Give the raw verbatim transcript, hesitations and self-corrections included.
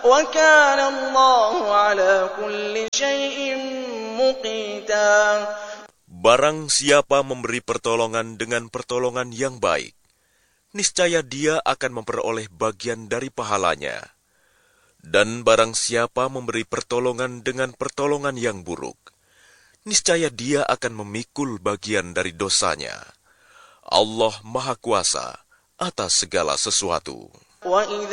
وَكَانَ اللَّهُ عَلَى كُلِّ شَيْءٍ مُقِيتًا. Barang siapa memberi pertolongan dengan pertolongan yang baik, niscaya dia akan memperoleh bagian dari pahalanya. Dan barang siapa memberi pertolongan dengan pertolongan yang buruk, niscaya dia akan memikul bagian dari dosanya. Allah Maha Kuasa atas segala sesuatu.